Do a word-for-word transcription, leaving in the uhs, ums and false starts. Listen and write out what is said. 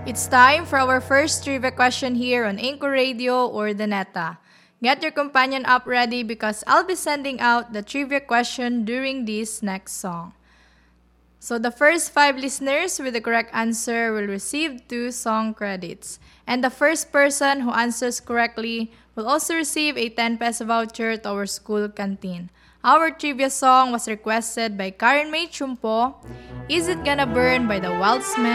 It's time for our first trivia question here on Anchor Radio or the Neta. Get your companion app ready because I'll be sending out the trivia question during this next song. So the first five listeners with the correct answer will receive two song credits. And the first person who answers correctly will also receive a ten peso voucher to our school canteen. Our trivia song was requested by Karen May Chumpo, Is It Gonna Burn by the Wildsmen.